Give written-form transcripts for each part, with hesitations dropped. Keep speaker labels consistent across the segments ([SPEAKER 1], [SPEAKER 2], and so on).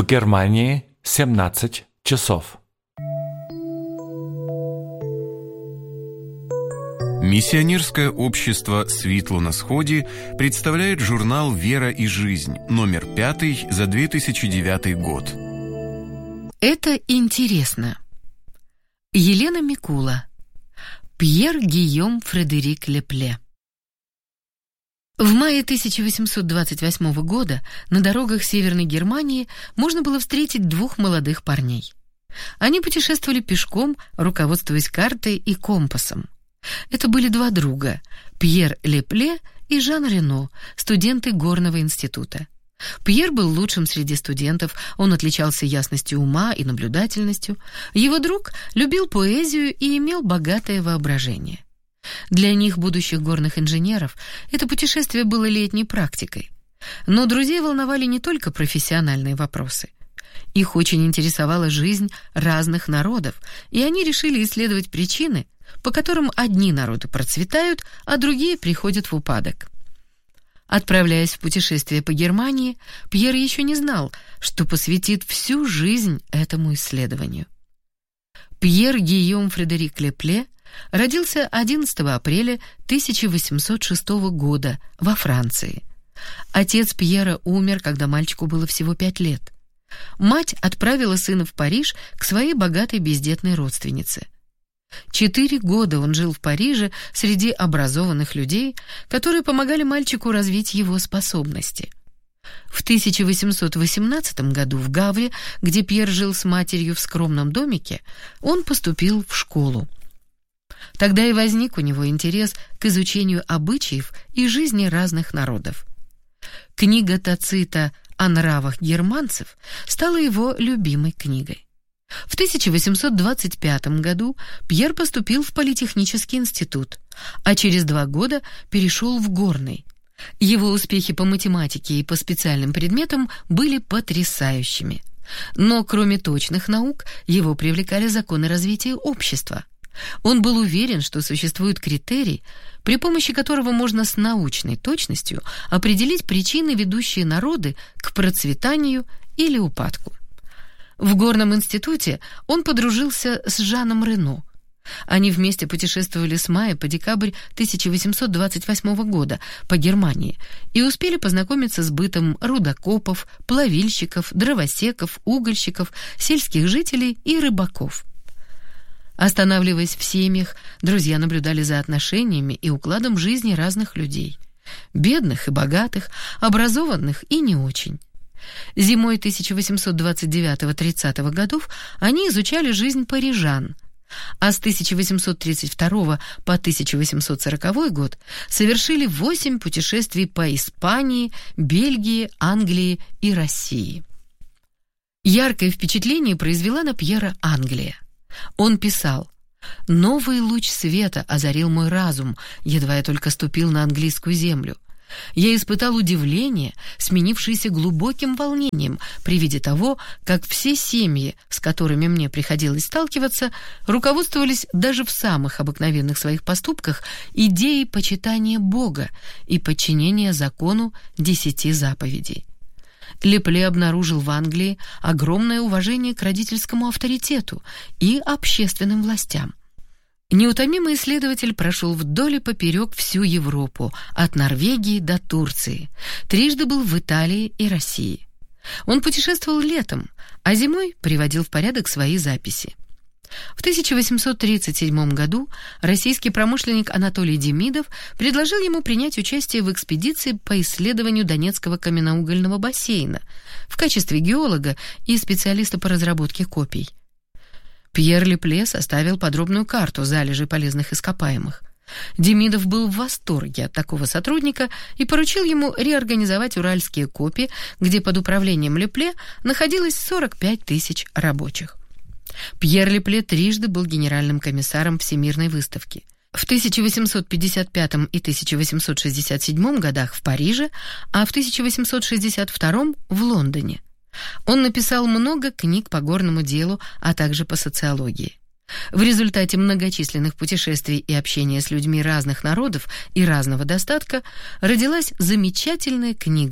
[SPEAKER 1] В Германии 17 часов.
[SPEAKER 2] Миссионерское общество «Світло на Сході» представляет журнал «Вера и жизнь», номер 5 за 2009 год.
[SPEAKER 3] Это интересно. Елена Микула. Пьер Гийом Фредерик Лепле. В мае 1828 года на дорогах Северной Германии можно было встретить двух молодых парней. Они путешествовали пешком, руководствуясь картой и компасом. Это были два друга – Пьер Лепле и Жан Рено, студенты горного института. Пьер был лучшим среди студентов, он отличался ясностью ума и наблюдательностью. Его друг любил поэзию и имел богатое воображение. Для них, будущих горных инженеров, это путешествие было летней практикой. Но друзей волновали не только профессиональные вопросы. Их очень интересовала жизнь разных народов, и они решили исследовать причины, по которым одни народы процветают, а другие приходят в упадок. Отправляясь в путешествие по Германии, Пьер еще не знал, что посвятит всю жизнь этому исследованию. Пьер Гийом Фредерик Лепле родился 11 апреля 1806 года во Франции. Отец Пьера умер, когда мальчику было всего 5 лет. Мать отправила сына в Париж к своей богатой бездетной родственнице. 4 года он жил в Париже среди образованных людей, которые помогали мальчику развить его способности. В 1818 году в Гавре, где Пьер жил с матерью в скромном домике, он поступил в школу. Тогда и возник у него интерес к изучению обычаев и жизни разных народов. Книга Тацита о нравах германцев стала его любимой книгой. В 1825 году Пьер поступил в Политехнический институт, а через 2 года перешел в горный. Его успехи по математике и по специальным предметам были потрясающими. Но кроме точных наук, его привлекали законы развития общества. Он был уверен, что существует критерий, при помощи которого можно с научной точностью определить причины, ведущие народы к процветанию или упадку. В горном институте он подружился с Жаном Рено. Они вместе путешествовали с мая по декабрь 1828 года по Германии и успели познакомиться с бытом рудокопов, плавильщиков, дровосеков, угольщиков, сельских жителей и рыбаков. Останавливаясь в семьях, друзья наблюдали за отношениями и укладом жизни разных людей. Бедных и богатых, образованных и не очень. Зимой 1829-30 годов они изучали жизнь парижан, а с 1832 по 1840 год совершили 8 путешествий по Испании, Бельгии, Англии и России. Яркое впечатление произвела на Пьера Англия. Он писал: «Новый луч света озарил мой разум, едва я только ступил на английскую землю. Я испытал удивление, сменившееся глубоким волнением при виде того, как все семьи, с которыми мне приходилось сталкиваться, руководствовались даже в самых обыкновенных своих поступках идеей почитания Бога и подчинения закону 10 заповедей». Лепле обнаружил в Англии огромное уважение к родительскому авторитету и общественным властям. Неутомимый исследователь прошел вдоль и поперек всю Европу, от Норвегии до Турции. 3 был в Италии и России. Он путешествовал летом, а зимой приводил в порядок свои записи. В 1837 году российский промышленник Анатолий Демидов предложил ему принять участие в экспедиции по исследованию Донецкого каменноугольного бассейна в качестве геолога и специалиста по разработке копий. Пьер Лепле составил подробную карту залежей полезных ископаемых. Демидов был в восторге от такого сотрудника и поручил ему реорганизовать уральские копи, где под управлением Лепле находилось 45 тысяч рабочих. Пьер Лепле 3 был генеральным комиссаром Всемирной выставки. В 1855 и 1867 годах в Париже, а в 1862 в Лондоне. Он написал много книг по горному делу, а также по социологии. В результате многочисленных путешествий и общения с людьми разных народов и разного достатка родилась замечательная книга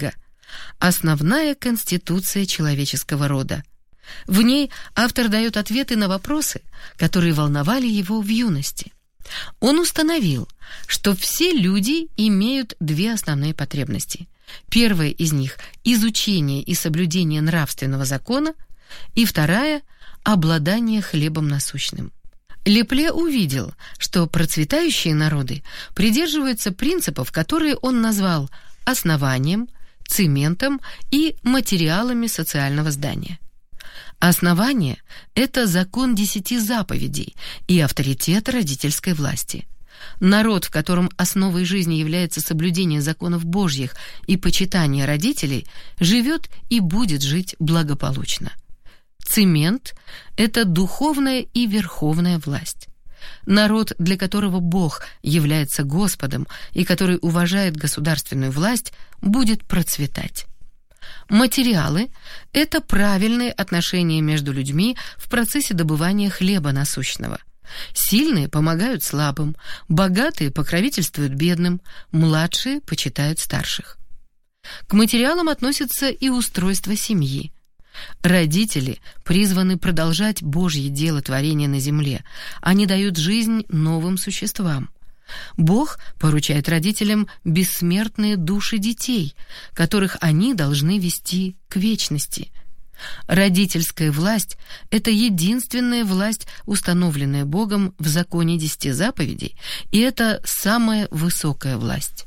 [SPEAKER 3] «Основная конституция человеческого рода». В ней автор дает ответы на вопросы, которые волновали его в юности. Он установил, что все люди имеют две основные потребности. Первая из них – изучение и соблюдение нравственного закона, и вторая – обладание хлебом насущным. Лепле увидел, что процветающие народы придерживаются принципов, которые он назвал основанием, цементом и материалами социального здания. Основание – это закон 10 заповедей и авторитет родительской власти. Народ, в котором основой жизни является соблюдение законов Божьих и почитание родителей, живет и будет жить благополучно. Цемент – это духовная и верховная власть. Народ, для которого Бог является Господом и который уважает государственную власть, будет процветать. Материалы – это правильные отношения между людьми в процессе добывания хлеба насущного. Сильные помогают слабым, богатые покровительствуют бедным, младшие почитают старших. К материалам относится и устройство семьи. Родители призваны продолжать Божье дело творения на земле. Они дают жизнь новым существам. Бог поручает родителям бессмертные души детей, которых они должны вести к вечности. Родительская власть – это единственная власть, установленная Богом в законе 10 заповедей, и это самая высокая власть.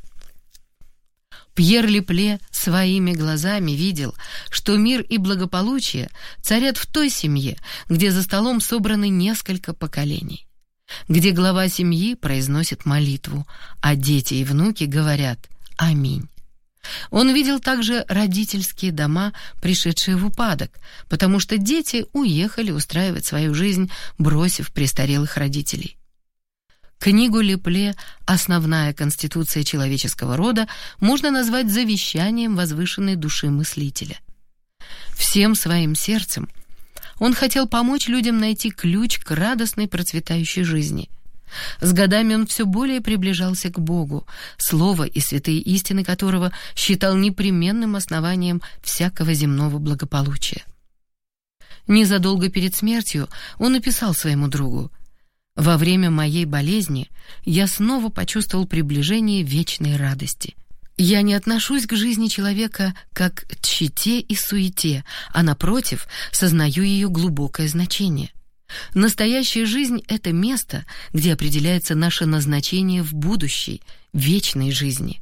[SPEAKER 3] Пьер Лепле своими глазами видел, что мир и благополучие царят в той семье, где за столом собраны несколько поколений, где глава семьи произносит молитву, а дети и внуки говорят «Аминь». Он видел также родительские дома, пришедшие в упадок, потому что дети уехали устраивать свою жизнь, бросив престарелых родителей. Книгу Лепле «Основная конституция человеческого рода» можно назвать завещанием возвышенной души мыслителя. Всем своим сердцем он хотел помочь людям найти ключ к радостной процветающей жизни. С годами он все более приближался к Богу, слово и святые истины которого считал непременным основанием всякого земного благополучия. Незадолго перед смертью он написал своему другу: «Во время моей болезни я снова почувствовал приближение вечной радости. Я не отношусь к жизни человека как к тщете и суете, а, напротив, сознаю ее глубокое значение. Настоящая жизнь — это место, где определяется наше назначение в будущей, вечной жизни».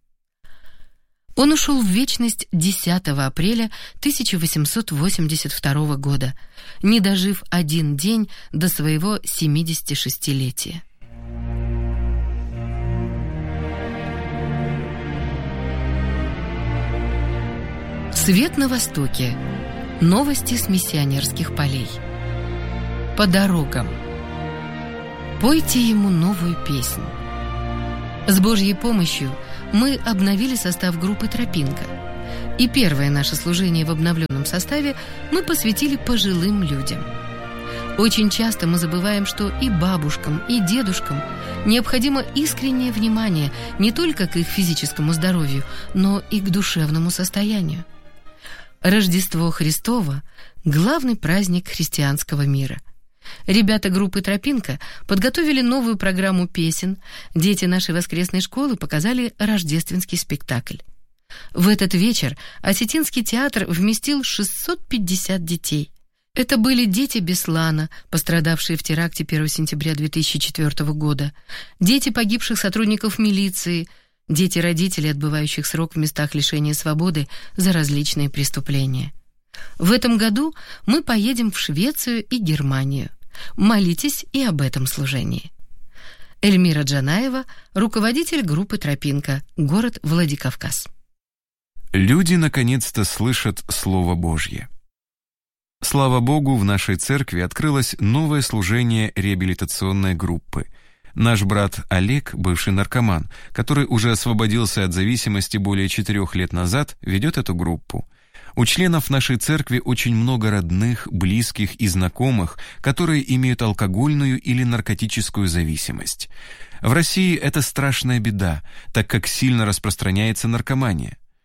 [SPEAKER 3] Он ушел в вечность 10 апреля 1882 года, не дожив один день до своего 76-летия. Свет на востоке. Новости с миссионерских полей. По дорогам. Пойте ему новую песнь. С Божьей помощью мы обновили состав группы «Тропинка». И первое наше служение в обновленном составе мы посвятили пожилым людям. Очень часто мы забываем, что и бабушкам, и дедушкам необходимо искреннее внимание не только к их физическому здоровью, но и к душевному состоянию. Рождество Христово – главный праздник христианского мира. Ребята группы «Тропинка» подготовили новую программу песен, дети нашей воскресной школы показали рождественский спектакль. В этот вечер Осетинский театр вместил 650 детей. Это были дети Беслана, пострадавшие в теракте 1 сентября 2004 года, дети погибших сотрудников милиции, дети родителей, отбывающих срок в местах лишения свободы за различные преступления. В этом году мы поедем в Швецию и Германию. Молитесь и об этом служении. Эльмира Джанаева, руководитель группы «Тропинка», город Владикавказ.
[SPEAKER 2] Люди наконец-то слышат Слово Божье. Слава Богу, в нашей церкви открылось новое служение реабилитационной группы. Наш брат Олег, бывший наркоман, который уже освободился от зависимости более 4 лет назад, ведет эту группу. У членов нашей церкви очень много родных, близких и знакомых, которые имеют алкогольную или наркотическую зависимость. В России это страшная беда, так как сильно распространяется наркомания.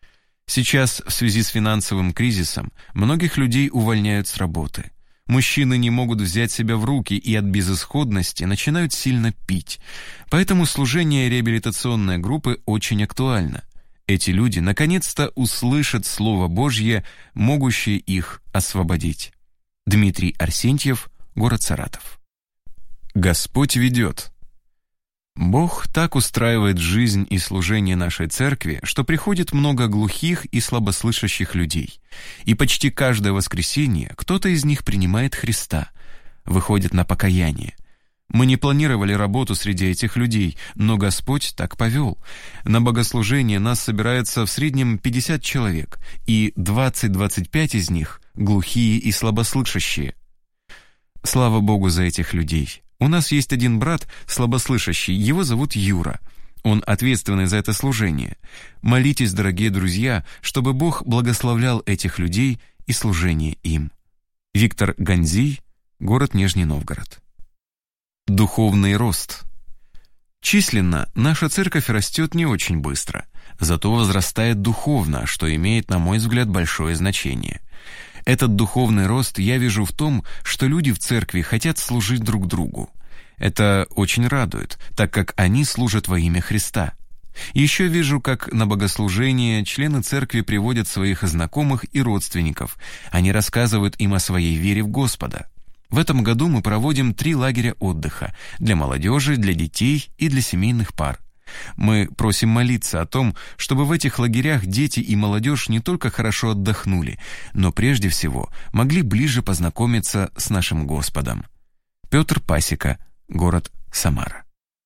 [SPEAKER 2] Сейчас в связи с финансовым кризисом многих людей увольняют с работы. Мужчины не могут взять себя в руки и от безысходности начинают сильно пить. Поэтому служение реабилитационной группы очень актуально. Эти люди наконец-то услышат Слово Божье, могущее их освободить. Дмитрий Арсентьев, город Саратов. Господь ведет. Бог так устраивает жизнь и служение нашей церкви, что приходит много глухих и слабослышащих людей. И почти каждое воскресенье кто-то из них принимает Христа, выходит на покаяние. Мы не планировали работу среди этих людей, но Господь так повел. На богослужение нас собирается в среднем 50 человек, и 20-25 из них глухие и слабослышащие. Слава Богу за этих людей. У нас есть один брат, слабослышащий, его зовут Юра. Он ответственный за это служение. Молитесь, дорогие друзья, чтобы Бог благословлял этих людей и служение им. Виктор Ганзий, город Нижний Новгород. Духовный рост. Численно наша церковь растет не очень быстро, зато возрастает духовно, что имеет, на мой взгляд, большое значение. Этот духовный рост я вижу в том, что люди в церкви хотят служить друг другу. Это очень радует, так как они служат во имя Христа. Еще вижу, как на богослужение члены церкви приводят своих знакомых и родственников. Они рассказывают им о своей вере в Господа. В этом году мы проводим 3 лагеря отдыха для молодежи, для детей и для семейных пар. Мы просим молиться о том, чтобы в этих лагерях дети и молодежь не только хорошо отдохнули, но прежде всего могли ближе познакомиться с нашим Господом. Петр Пасека, город Самара.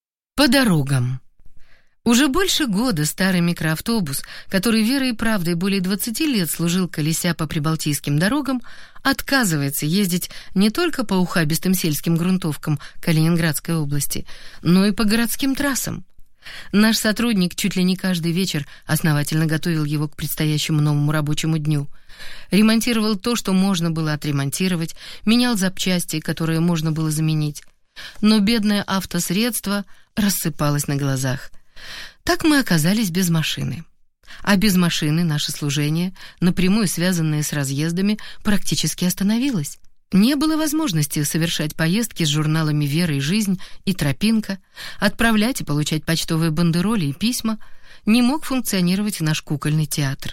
[SPEAKER 3] По дорогам. Уже больше года старый микроавтобус, который верой и правдой более 20 лет служил колеся по прибалтийским дорогам, отказывается ездить не только по ухабистым сельским грунтовкам Калининградской области, но и по городским трассам. Наш сотрудник чуть ли не каждый вечер основательно готовил его к предстоящему новому рабочему дню. Ремонтировал то, что можно было отремонтировать, менял запчасти, которые можно было заменить. Но бедное автосредство рассыпалось на глазах. Так мы оказались без машины. А без машины наше служение, напрямую связанное с разъездами, практически остановилось. Не было возможности совершать поездки с журналами «Вера и жизнь» и «Тропинка», отправлять и получать почтовые бандероли и письма. Не мог функционировать наш кукольный театр.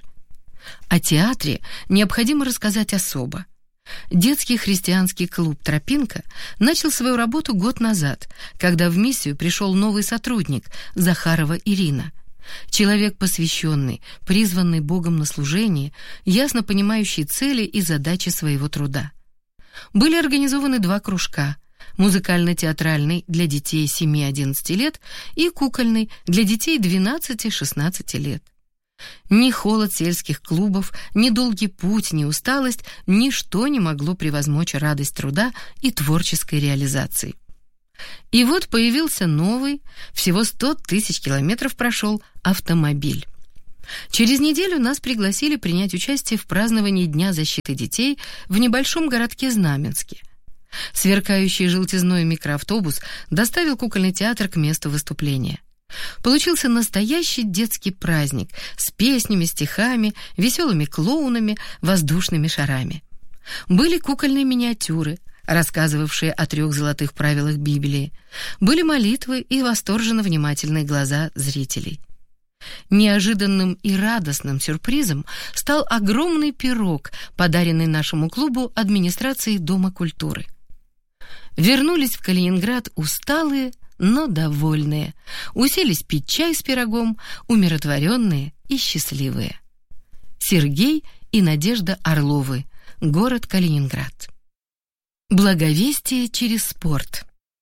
[SPEAKER 3] О театре необходимо рассказать особо. Детский христианский клуб «Тропинка» начал свою работу год назад, когда в миссию пришел новый сотрудник, Захарова Ирина. Человек посвященный, призванный Богом на служение, ясно понимающий цели и задачи своего труда. Были организованы 2 кружка: музыкально-театральный для детей 7-11 лет и кукольный для детей 12-16 лет. Ни холод сельских клубов, ни долгий путь, ни усталость — ничто не могло превозмочь радость труда и творческой реализации. И вот появился новый, всего 100 тысяч километров прошел, автомобиль. Через неделю нас пригласили принять участие в праздновании Дня защиты детей в небольшом городке Знаменске. Сверкающий желтизной микроавтобус доставил кукольный театр к месту выступления. Получился настоящий детский праздник с песнями, стихами, веселыми клоунами, воздушными шарами. Были кукольные миниатюры, рассказывавшие о 3 золотых правилах Библии. Были молитвы и восторженно внимательные глаза зрителей. Неожиданным и радостным сюрпризом стал огромный пирог, подаренный нашему клубу администрацией Дома культуры. Вернулись в Калининград усталые, но довольные, уселись пить чай с пирогом, умиротворенные и счастливые. Сергей и Надежда Орловы, город Калининград. Благовестие через спорт.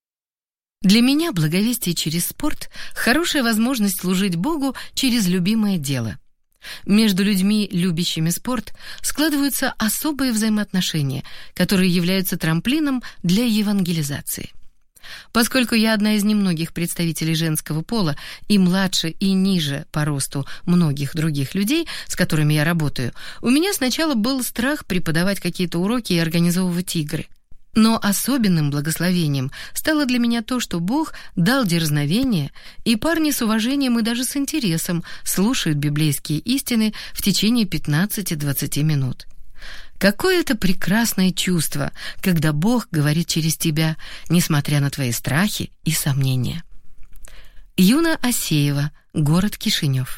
[SPEAKER 3] Для меня благовестие через спорт – хорошая возможность служить Богу через любимое дело. Между людьми, любящими спорт, складываются особые взаимоотношения, которые являются трамплином для евангелизации. Поскольку я одна из немногих представителей женского пола и младше и ниже по росту многих других людей, с которыми я работаю, у меня сначала был страх преподавать какие-то уроки и организовывать игры. Но особенным благословением стало для меня то, что Бог дал дерзновение, и парни с уважением и даже с интересом слушают библейские истины в течение 15-20 минут. Какое это прекрасное чувство, когда Бог говорит через тебя, несмотря на твои страхи и сомнения. Юна Асеева, город Кишинев.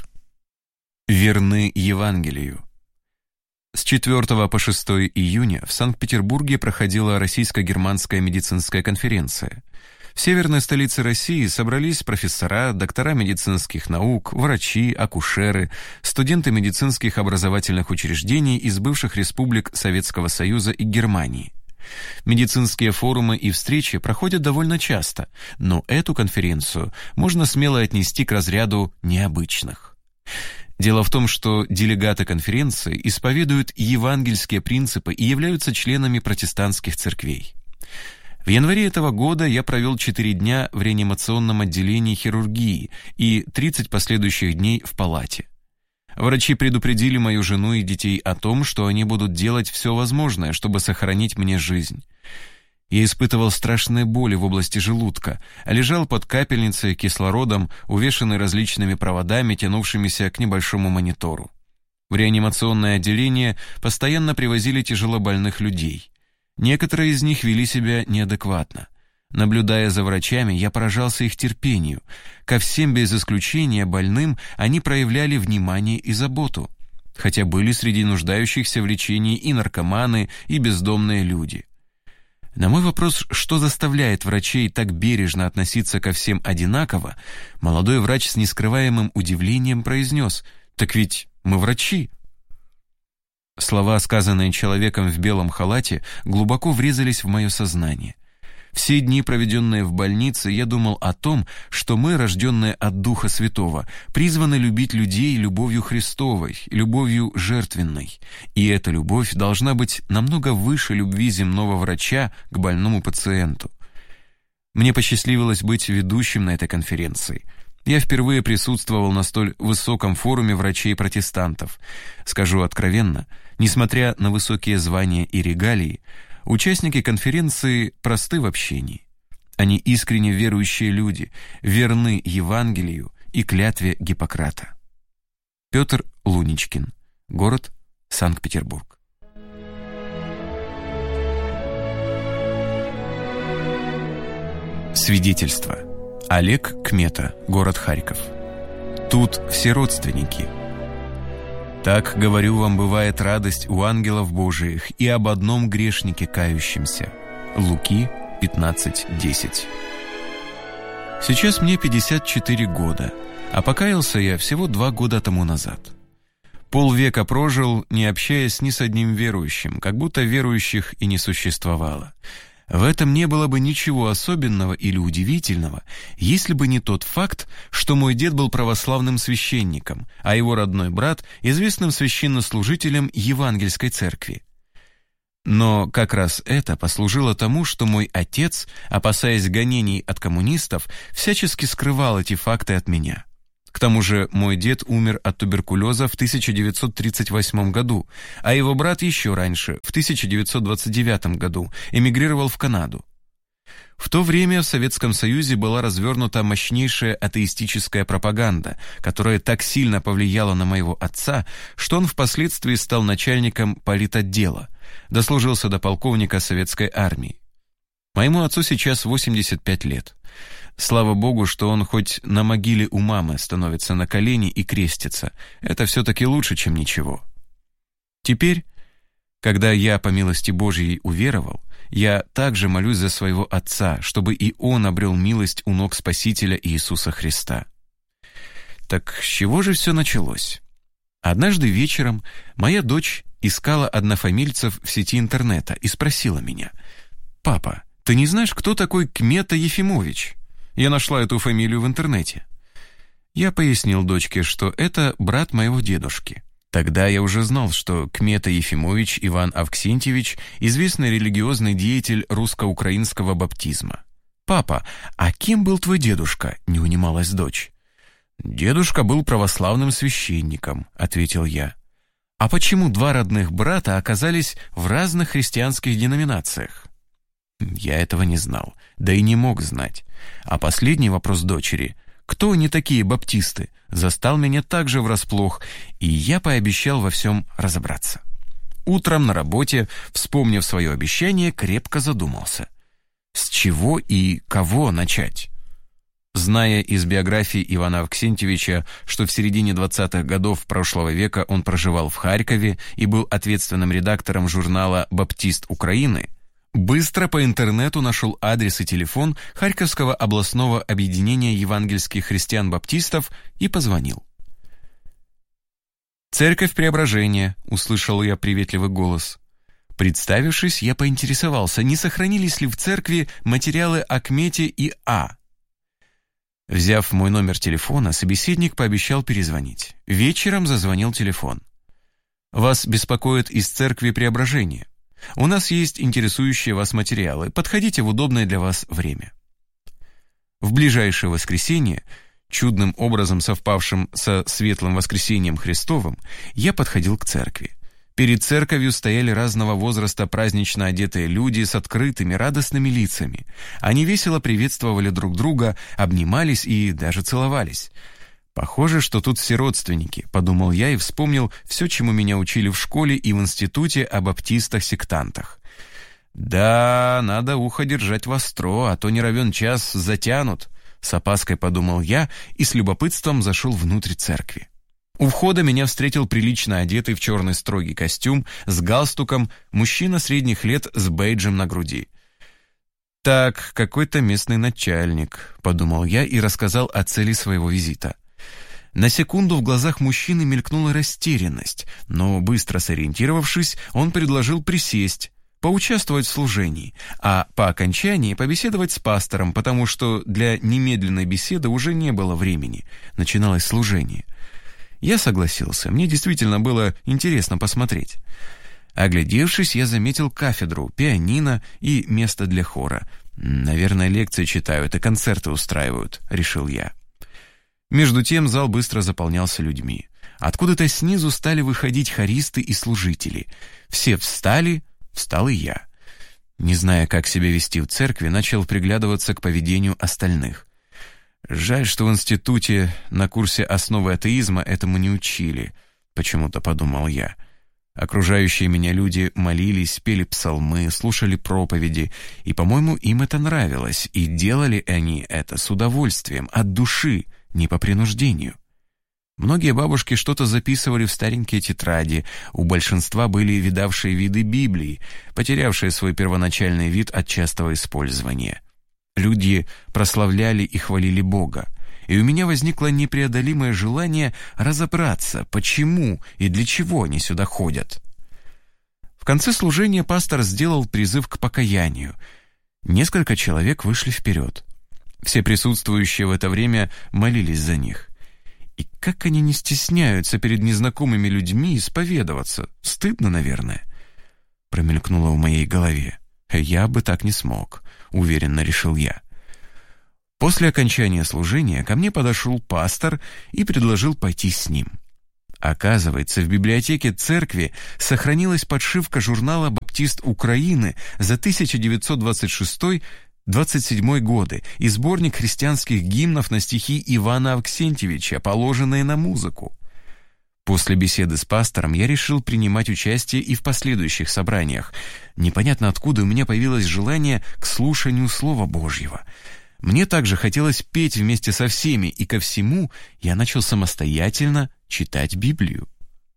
[SPEAKER 2] Верны Евангелию. С 4 по 6 июня в Санкт-Петербурге проходила Российско-германская медицинская конференция. В северной столице России собрались профессора, доктора медицинских наук, врачи, акушеры, студенты медицинских образовательных учреждений из бывших республик Советского Союза и Германии. Медицинские форумы и встречи проходят довольно часто, но эту конференцию можно смело отнести к разряду необычных. Дело в том, что делегаты конференции исповедуют евангельские принципы и являются членами протестантских церквей. В январе этого года я провел 4 дня в реанимационном отделении хирургии и 30 последующих дней в палате. Врачи предупредили мою жену и детей о том, что они будут делать все возможное, чтобы сохранить мне жизнь. Я испытывал страшные боли в области желудка, лежал под капельницей кислородом, увешанный различными проводами, тянувшимися к небольшому монитору. В реанимационное отделение постоянно привозили тяжелобольных людей. Некоторые из них вели себя неадекватно. Наблюдая за врачами, я поражался их терпению. Ко всем без исключения больным они проявляли внимание и заботу, хотя были среди нуждающихся в лечении и наркоманы, и бездомные люди. На мой вопрос, что заставляет врачей так бережно относиться ко всем одинаково, молодой врач с нескрываемым удивлением произнес: «Так ведь мы врачи». Слова, сказанные человеком в белом халате, глубоко врезались в мое сознание. Все дни, проведенные в больнице, я думал о том, что мы, рожденные от Духа Святого, призваны любить людей любовью Христовой, любовью жертвенной. И эта любовь должна быть намного выше любви земного врача к больному пациенту. Мне посчастливилось быть ведущим на этой конференции. Я впервые присутствовал на столь высоком форуме врачей-протестантов. Скажу откровенно, несмотря на высокие звания и регалии, участники конференции просты в общении. Они искренне верующие люди, верны Евангелию и клятве Гиппократа. Петр Луничкин, город Санкт-Петербург. Свидетельство. Олег Кмета, город Харьков. Тут все родственники. Так, говорю вам, бывает радость у ангелов Божиих и об одном грешнике кающемся. Луки 15:10. Сейчас мне 54 года, а покаялся я всего 2 года тому назад. Полвека прожил, не общаясь ни с одним верующим, как будто верующих и не существовало. В этом не было бы ничего особенного или удивительного, если бы не тот факт, что мой дед был православным священником, а его родной брат – известным священнослужителем Евангельской церкви. Но как раз это послужило тому, что мой отец, опасаясь гонений от коммунистов, всячески скрывал эти факты от меня. К тому же мой дед умер от туберкулеза в 1938 году, а его брат еще раньше, в 1929 году, эмигрировал в Канаду. В то время в Советском Союзе была развернута мощнейшая атеистическая пропаганда, которая так сильно повлияла на моего отца, что он впоследствии стал начальником политотдела, дослужился до полковника Советской армии. Моему отцу сейчас 85 лет. Слава Богу, что он хоть на могиле у мамы становится на колени и крестится. Это все-таки лучше, чем ничего. Теперь, когда я, по милости Божьей, уверовал, я также молюсь за своего отца, чтобы и он обрел милость у ног Спасителя Иисуса Христа. Так с чего же все началось? Однажды вечером моя дочь искала однофамильцев в сети интернета и спросила меня: «Папа, ты не знаешь, кто такой Кмета Ефимович? Я нашла эту фамилию в интернете». Я пояснил дочке, что это брат моего дедушки. Тогда я уже знал, что Кмета Ефимович Иван Авксентьевич – известный религиозный деятель русско-украинского баптизма. «Папа, а кем был твой дедушка?» – не унималась дочь. «Дедушка был православным священником», – ответил я. «А почему 2 родных брата оказались в разных христианских деноминациях?» Я этого не знал, да и не мог знать. А последний вопрос дочери «Кто они такие баптисты?» застал меня также врасплох, и я пообещал во всем разобраться. Утром на работе, вспомнив свое обещание, крепко задумался. С чего и кого начать? Зная из биографии Ивана Авксентьевича, что в середине 20-х годов прошлого века он проживал в Харькове и был ответственным редактором журнала «Баптист Украины», быстро по интернету нашел адрес и телефон Харьковского областного объединения евангельских христиан-баптистов и позвонил. «Церковь Преображения», — услышал я приветливый голос. Представившись, я поинтересовался, не сохранились ли в церкви материалы о Кмете и А. Взяв мой номер телефона, собеседник пообещал перезвонить. Вечером зазвонил телефон. «Вас беспокоит из церкви Преображения. У нас есть интересующие вас материалы. Подходите в удобное для вас время». В ближайшее воскресенье, чудным образом совпавшим со Светлым Воскресением Христовым, я подходил к церкви. Перед церковью стояли разного возраста празднично одетые люди с открытыми, радостными лицами. Они весело приветствовали друг друга, обнимались и даже целовались. «Похоже, что тут все родственники», — подумал я и вспомнил все, чему меня учили в школе и в институте о баптистах-сектантах. «Да, надо ухо держать востро, а то не равен час затянут», — с опаской подумал я и с любопытством зашел внутрь церкви. У входа меня встретил прилично одетый в черный строгий костюм с галстуком мужчина средних лет с бейджем на груди. «Так, какой-то местный начальник», — подумал я и рассказал о цели своего визита. На секунду в глазах мужчины мелькнула растерянность, но, быстро сориентировавшись, он предложил присесть, поучаствовать в служении, а по окончании побеседовать с пастором, потому что для немедленной беседы уже не было времени, начиналось служение. Я согласился, мне действительно было интересно посмотреть. Оглядевшись, я заметил кафедру, пианино и место для хора. «Наверное, лекции читают и концерты устраивают», — решил я. Между тем зал быстро заполнялся людьми. Откуда-то снизу стали выходить хористы и служители. Все встали, встал и я. Не зная, как себя вести в церкви, начал приглядываться к поведению остальных. Жаль, что в институте на курсе «Основы атеизма» этому не учили, почему-то подумал я. Окружающие меня люди молились, пели псалмы, слушали проповеди, и, по-моему, им это нравилось, и делали они это с удовольствием, от души, не по принуждению. Многие бабушки что-то записывали в старенькие тетради, у большинства были видавшие виды Библии, потерявшие свой первоначальный вид от частого использования. Люди прославляли и хвалили Бога, и у меня возникло непреодолимое желание разобраться, почему и для чего они сюда ходят. В конце служения пастор сделал призыв к покаянию. Несколько человек вышли вперед. Все присутствующие в это время молились за них. И как они не стесняются перед незнакомыми людьми исповедоваться? Стыдно, наверное. Промелькнуло в моей голове. Я бы так не смог, уверенно решил я. После окончания служения ко мне подошел пастор и предложил пойти с ним. Оказывается, в библиотеке церкви сохранилась подшивка журнала «Баптист Украины» за 1926-27 годы и сборник христианских гимнов на стихи Ивана Авксентьевича, положенные на музыку. После беседы с пастором я решил принимать участие и в последующих собраниях. Непонятно откуда у меня появилось желание к слушанию Слова Божьего. Мне также хотелось петь вместе со всеми, и ко всему я начал самостоятельно читать Библию.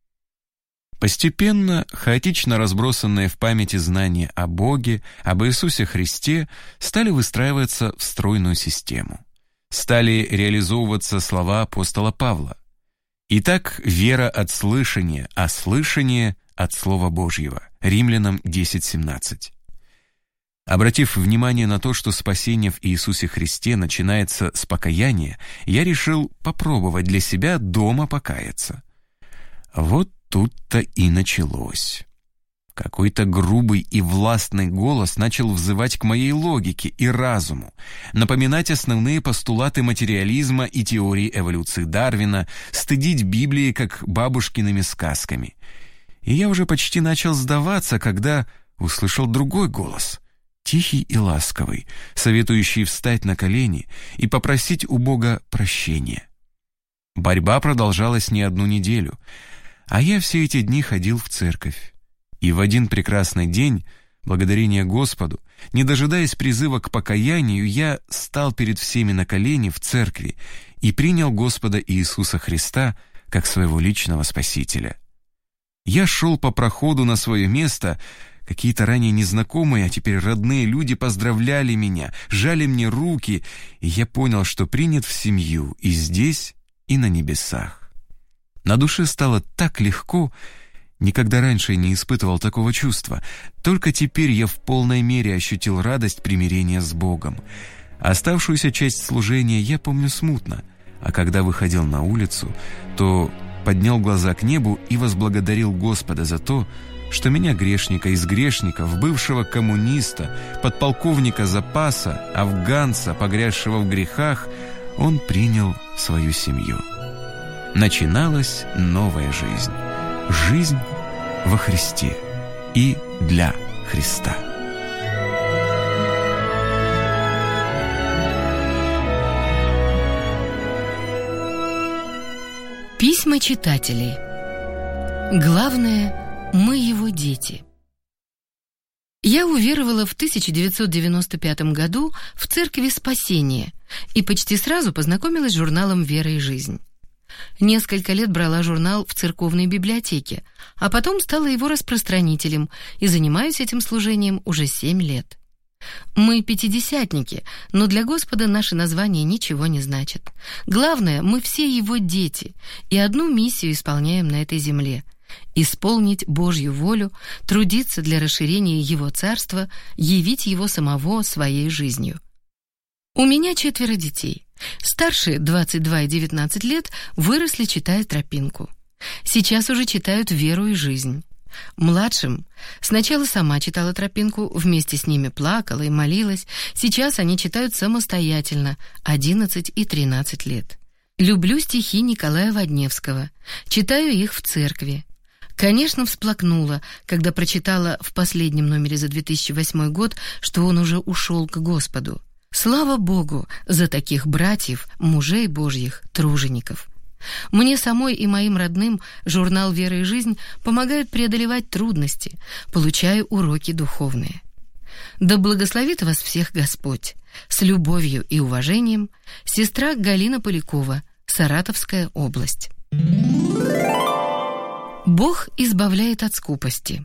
[SPEAKER 2] Постепенно хаотично разбросанные в памяти знания о Боге, об Иисусе Христе стали выстраиваться в стройную систему. Стали реализовываться слова апостола Павла. Итак, вера от слышания, а слышание от Слова Божьего. Римлянам 10:17. Обратив внимание на то, что спасение в Иисусе Христе начинается с покаяния, я решил попробовать для себя дома покаяться. Вот тут-то и началось. Какой-то грубый и властный голос начал взывать к моей логике и разуму, напоминать основные постулаты материализма и теории эволюции Дарвина, стыдить Библии как бабушкиными сказками. И я уже почти начал сдаваться, когда услышал другой голос, тихий и ласковый, советующий встать на колени и попросить у Бога прощения. Борьба продолжалась не одну неделю, а я все эти дни ходил в церковь. И в один прекрасный день, благодарение Господу, не дожидаясь призыва к покаянию, я стал перед всеми на колени в церкви и принял Господа Иисуса Христа как своего личного Спасителя. Я шел по проходу на свое место, какие-то ранее незнакомые, а теперь родные люди поздравляли меня, жали мне руки, и я понял, что принят в семью и здесь, и на небесах. На душе стало так легко, никогда раньше не испытывал такого чувства. Только теперь я в полной мере ощутил радость примирения с Богом. Оставшуюся часть служения я помню смутно, а когда выходил на улицу, то поднял глаза к небу и возблагодарил Господа за то, что меня, грешника из грешников, бывшего коммуниста, подполковника запаса, афганца, погрязшего в грехах, Он принял в свою семью. Начиналась новая жизнь. Жизнь во Христе и для Христа.
[SPEAKER 3] Письма читателей. Главное, мы его дети. Я уверовала в 1995 году в Церкви Спасения и почти сразу познакомилась с журналом «Вера и жизнь». Несколько лет брала журнал в церковной библиотеке, а потом стала его распространителем и занимаюсь этим служением уже 7 лет. Мы пятидесятники, но для Господа наши названия ничего не значат. Главное, мы все Его дети, и одну миссию исполняем на этой земле — исполнить Божью волю, трудиться для расширения Его Царства, явить Его самого своей жизнью. У меня 4 детей. Старшие, 22 и 19 лет, выросли, читая «Тропинку». Сейчас уже читают «Веру и жизнь». Младшим сначала сама читала «Тропинку», вместе с ними плакала и молилась. Сейчас они читают самостоятельно, 11 и 13 лет. Люблю стихи Николая Водневского, читаю их в церкви. Конечно, всплакнула, когда прочитала в последнем номере за 2008 год, что он уже ушел к Господу. Слава Богу за таких братьев, мужей Божьих, тружеников. Мне самой и моим родным журнал «Вера и жизнь» помогает преодолевать трудности, получаю уроки духовные. Да благословит вас всех Господь. С любовью и уважением, сестра Галина Полякова, Саратовская область. Бог избавляет от скупости.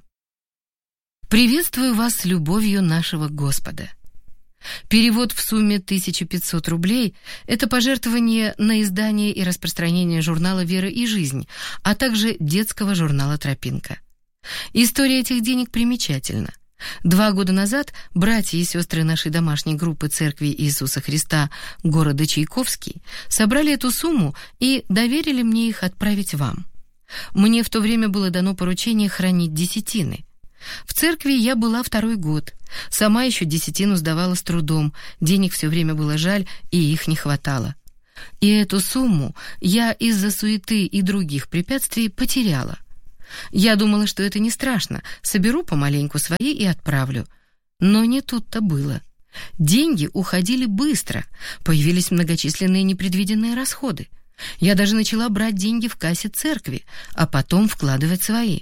[SPEAKER 3] Приветствую вас с любовью нашего Господа. Перевод в сумме 1500 рублей – это пожертвование на издание и распространение журнала «Вера и жизнь», а также детского журнала «Тропинка». История этих денег примечательна. 2 года назад братья и сестры нашей домашней группы Церкви Иисуса Христа города Чайковский собрали эту сумму и доверили мне их отправить вам. Мне в то время было дано поручение хранить десятины. В церкви я была 2-й год. Сама еще десятину сдавала с трудом, денег все время было жаль, и их не хватало. И эту сумму я из-за суеты и других препятствий потеряла. Я думала, что это не страшно, соберу помаленьку свои и отправлю. Но не тут-то было. Деньги уходили быстро, появились многочисленные непредвиденные расходы. Я даже начала брать деньги в кассе церкви, а потом вкладывать свои.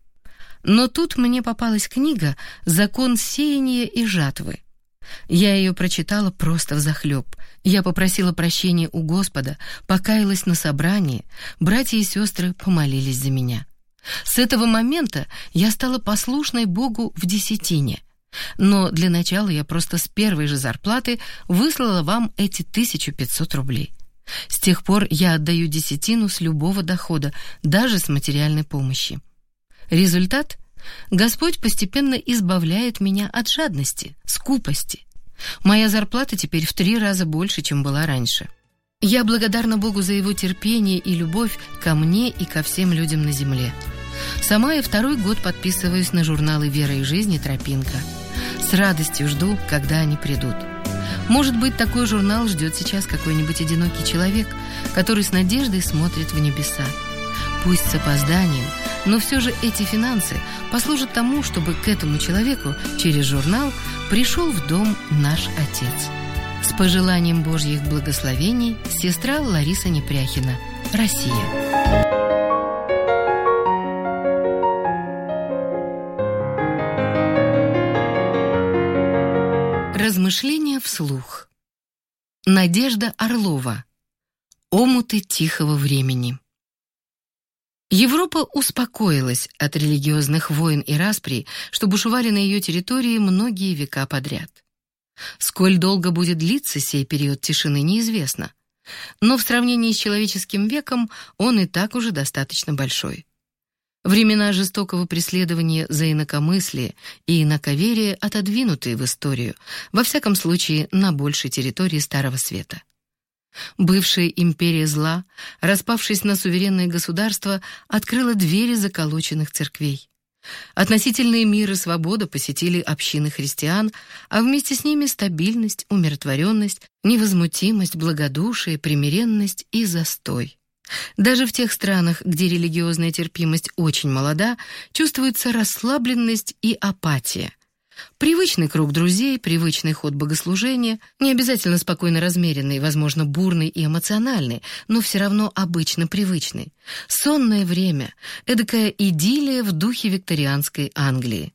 [SPEAKER 3] Но тут мне попалась книга «Закон сеяния и жатвы». Я ее прочитала просто взахлеб. Я попросила прощения у Господа, покаялась на собрании, братья и сестры помолились за меня. С этого момента я стала послушной Богу в десятине. Но для начала я просто с первой же зарплаты выслала вам эти 1500 рублей. С тех пор я отдаю десятину с любого дохода, даже с материальной помощи. Результат? Господь постепенно избавляет меня от жадности, скупости. Моя зарплата теперь в 3 раза больше, чем была раньше. Я благодарна Богу за Его терпение и любовь ко мне и ко всем людям на земле. Сама я 2-й год подписываюсь на журналы «Вера и жизнь» и «Тропинка». С радостью жду, когда они придут. Может быть, такой журнал ждет сейчас какой-нибудь одинокий человек, который с надеждой смотрит в небеса. пусть с опозданием, но все же эти финансы послужат тому, чтобы к этому человеку через журнал пришел в дом наш отец. С пожеланием Божьих благословений, сестра Лариса Непряхина, Россия. Размышления вслух. Надежда Орлова. Омуты тихого времени. Европа успокоилась от религиозных войн и расприй, что бушевали на ее территории многие века подряд. Сколь долго будет длиться сей период тишины, неизвестно, но в сравнении с человеческим веком он и так уже достаточно большой. Времена жестокого преследования за инакомыслие и инаковерие отодвинуты в историю, во всяком случае на большей территории Старого Света. Бывшая империя зла, распавшись на суверенные государства, открыла двери заколоченных церквей. Относительные мир и свобода посетили общины христиан, а вместе с ними стабильность, умиротворенность, невозмутимость, благодушие, примиренность и застой. Даже в тех странах, где религиозная терпимость очень молода, чувствуется расслабленность и апатия. Привычный круг друзей, привычный ход богослужения, не обязательно спокойно размеренный, возможно, бурный и эмоциональный, но все равно обычно привычный. Сонное время, эдакая идиллия в духе викторианской Англии.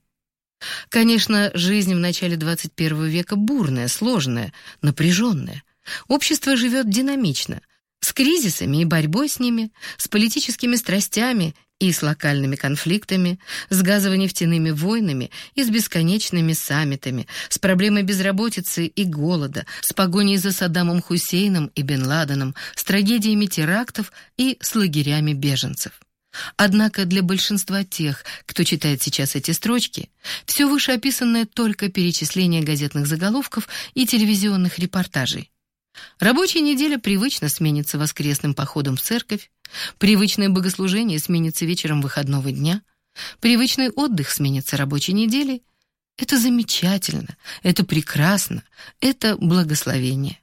[SPEAKER 3] Конечно, жизнь в начале 21 века бурная, сложная, напряженная. Общество живет динамично, с кризисами и борьбой с ними, с политическими страстями и с локальными конфликтами, с газово-нефтяными войнами и с бесконечными саммитами, с проблемой безработицы и голода, с погоней за Саддамом Хусейном и Бен Ладеном, с трагедиями терактов и с лагерями беженцев. Однако для большинства тех, кто читает сейчас эти строчки, все вышеописанное только перечисление газетных заголовков и телевизионных репортажей. Рабочая неделя привычно сменится воскресным походом в церковь, привычное богослужение сменится вечером выходного дня, привычный отдых сменится рабочей неделей. Это замечательно, это прекрасно, это благословение.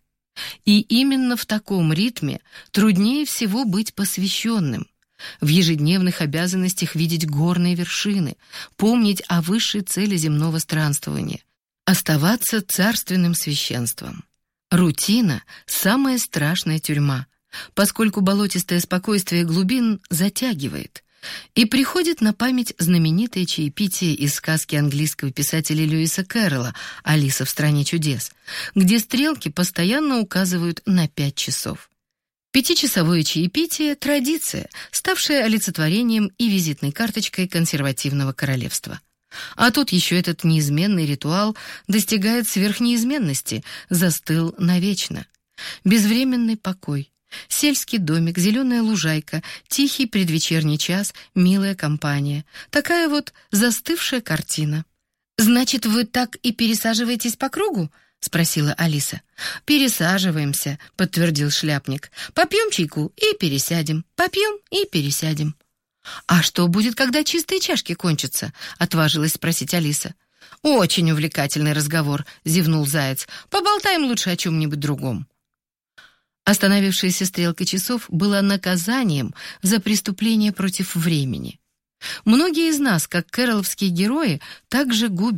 [SPEAKER 3] И именно в таком ритме труднее всего быть посвященным, в ежедневных обязанностях видеть горные вершины, помнить о высшей цели земного странствования, оставаться царственным священством. Рутина – самая страшная тюрьма, поскольку болотистое спокойствие глубин затягивает. И приходит на память знаменитое чаепитие из сказки английского писателя Льюиса Кэрролла «Алиса в стране чудес», где стрелки постоянно указывают на 5 часов. 5-часовое чаепитие – традиция, ставшая олицетворением и визитной карточкой консервативного королевства. А тут еще этот неизменный ритуал достигает сверхнеизменности, застыл навечно. Безвременный покой, сельский домик, зеленая лужайка, тихий предвечерний час, милая компания. Такая вот застывшая картина. «Значит, вы так и пересаживаетесь по кругу?» — спросила Алиса. «Пересаживаемся», — подтвердил шляпник. «Попьем чайку и пересядем, попьем и пересядем». «А что будет, когда чистые чашки кончатся?» — отважилась спросить Алиса. «Очень увлекательный разговор», — зевнул Заяц. «Поболтаем лучше о чем-нибудь другом». Остановившаяся стрелка часов была наказанием за преступление против времени. Многие из нас, как кэрролловские герои, также губят